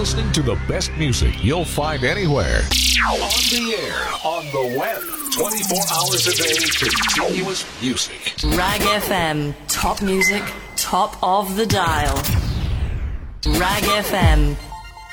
listening to the best music you'll find anywhere. On the air, on the web, 24 hours a day, continuous music. Rag FM, top music, top of the dial. Rag FM.